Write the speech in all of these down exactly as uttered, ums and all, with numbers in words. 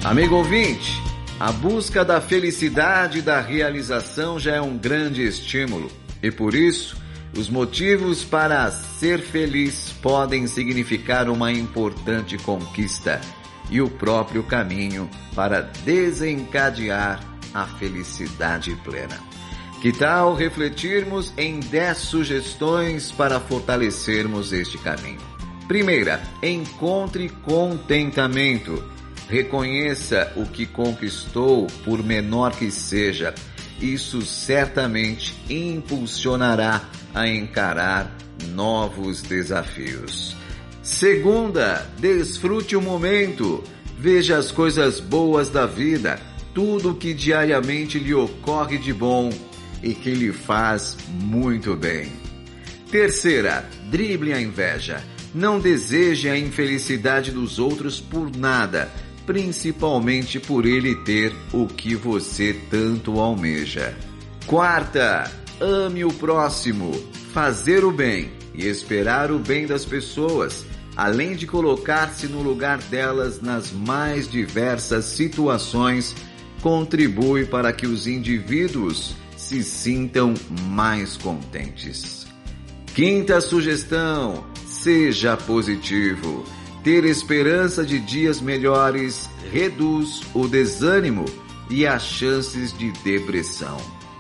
Amigo ouvinte, a busca da felicidade e da realização já é um grande estímulo e por isso os motivos para ser feliz podem significar uma importante conquista e o próprio caminho para desencadear a felicidade plena. Que tal refletirmos em dez sugestões para fortalecermos este caminho? Primeira, encontre contentamento. Reconheça o que conquistou, por menor que seja. Isso certamente impulsionará a encarar novos desafios. Segunda, desfrute o momento. Veja as coisas boas da vida, tudo que diariamente lhe ocorre de bom e que lhe faz muito bem. Terceira, drible a inveja. Não deseje a infelicidade dos outros por nada, principalmente por ele ter o que você tanto almeja. Quarta, ame o próximo. Fazer o bem e esperar o bem das pessoas, além de colocar-se no lugar delas nas mais diversas situações, contribui para que os indivíduos se sintam mais contentes. Quinta sugestão, seja positivo. Ter esperança de dias melhores reduz o desânimo e as chances de depressão.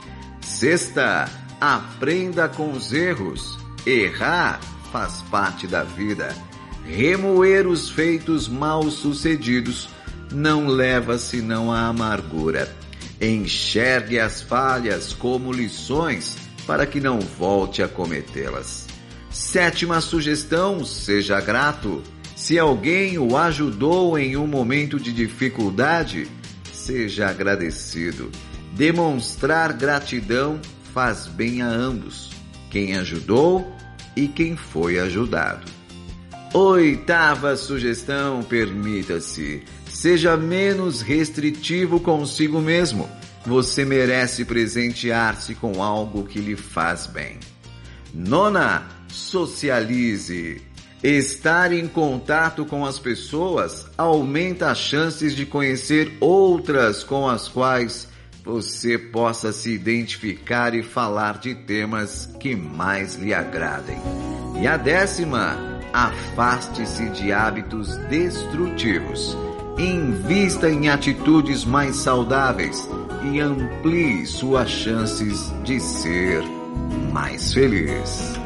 Sexta, aprenda com os erros. Errar faz parte da vida. Remoer os feitos mal-sucedidos não leva senão à amargura. Enxergue as falhas como lições para que não volte a cometê-las. Sétima sugestão, seja grato. Se alguém o ajudou em um momento de dificuldade, seja agradecido. Demonstrar gratidão faz bem a ambos, quem ajudou e quem foi ajudado. Oitava sugestão, permita-se. Seja menos restritivo consigo mesmo. Você merece presentear-se com algo que lhe faz bem. Nona, socialize. Estar em contato com as pessoas aumenta as chances de conhecer outras com as quais você possa se identificar e falar de temas que mais lhe agradem. E a décima, afaste-se de hábitos destrutivos. Invista em atitudes mais saudáveis e amplie suas chances de ser mais feliz.